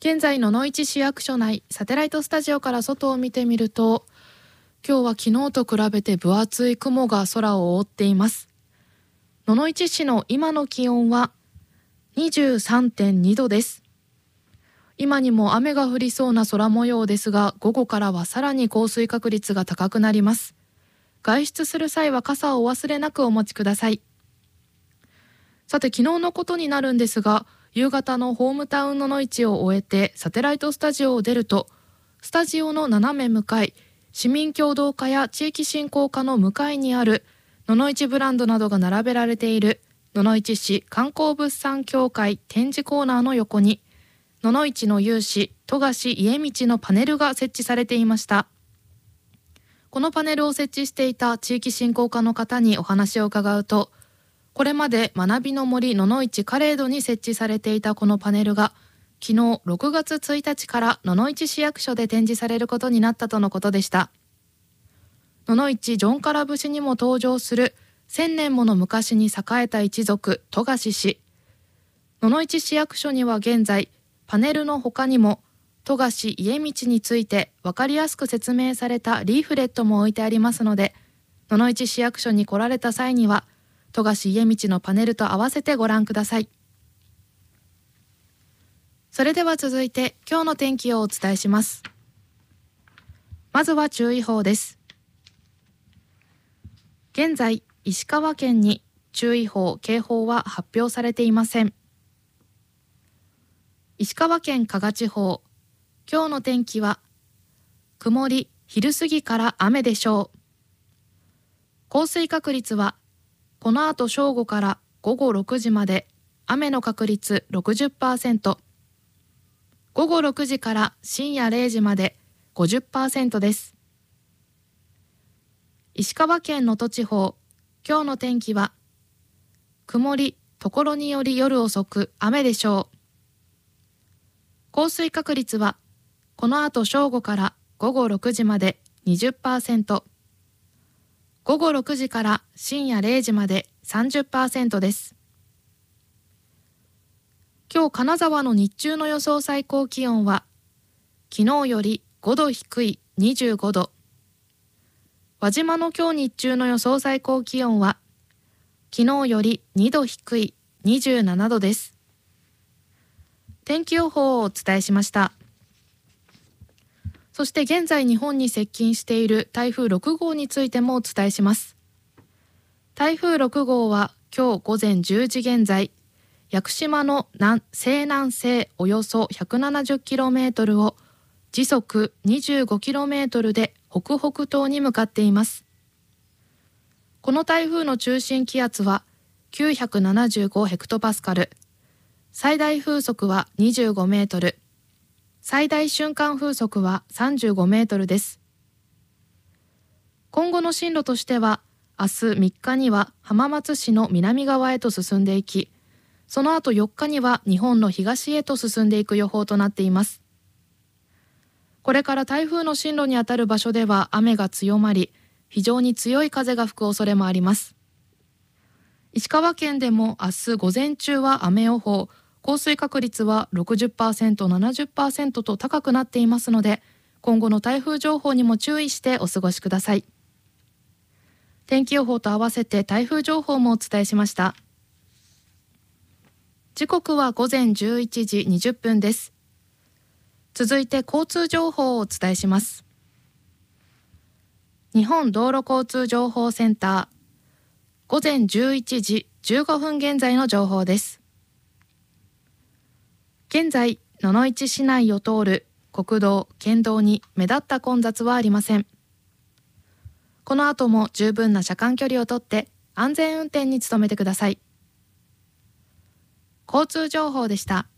現在野々市市役所内サテライトスタジオから外を見てみると、今日は昨日と比べて分厚い雲が空を覆っています。野々市市の今の気温は 23.2 度です。今にも雨が降りそうな空模様ですが、午後からはさらに降水確率が高くなります。外出する際は傘をお忘れなくお持ちください。さて、昨日のことになるんですが、夕方のホームタウン野々市を終えてサテライトスタジオを出ると、スタジオの斜め向かい、市民協働課や地域振興課の向かいにある野々市ブランドなどが並べられている野々市市観光物産協会展示コーナーの横に、野々市の有志富樫家道のパネルが設置されていました。このパネルを設置していた地域振興課の方にお話を伺うと、これまで学びの森野々市カレードに設置されていたこのパネルが昨日6月1日から野々市市役所で展示されることになったとのことでした。野々市ジョンカラ節にも登場する1000年もの昔に栄えた一族富樫氏。野々市市役所には現在パネルの他にも富樫家道について分かりやすく説明されたリーフレットも置いてありますので、野々市市役所に来られた際には富樫家道のパネルと合わせてご覧ください。それでは続いて今日の天気をお伝えします。まずは注意報です。現在石川県に注意報・警報は発表されていません。石川県加賀地方、今日の天気は曇り、昼過ぎから雨でしょう。降水確率はこの後正午から午後6時まで雨の確率 60%、午後6時から深夜0時まで 50% です。石川県能登地方、今日の天気は曇り、ところにより夜遅く雨でしょう。降水確率はこの後正午から午後6時まで 20%、午後6時から深夜0時まで 30% です。今日金沢の日中の予想最高気温は昨日より5度低い25度。輪島の今日日中の予想最高気温は昨日より2度低い27度です。天気予報をお伝えしました。そして現在日本に接近している台風6号についてもお伝えします。台風6号は今日午前10時現在、屋久島の西南西およそ 170km を時速 25km で北北東に向かっています。この台風の中心気圧は975ヘクトパスカル、最大風速は25メートル、最大瞬間風速は35メートルです。今後の進路としては、明日3日には浜松市の南側へと進んでいき、その後4日には日本の東へと進んでいく予報となっています。これから台風の進路にあたる場所では雨が強まり、非常に強い風が吹く恐れもあります。石川県でも明日午前中は雨予報、降水確率は 60%、70% と高くなっていますので、今後の台風情報にも注意してお過ごしください。天気予報と合わせて台風情報もお伝えしました。時刻は午前11時20分です。続いて交通情報をお伝えします。日本道路交通情報センター、午前11時15分現在の情報です。現在、野々市市内を通る国道、県道に目立った混雑はありません。この後も十分な車間距離をとって安全運転に努めてください。交通情報でした。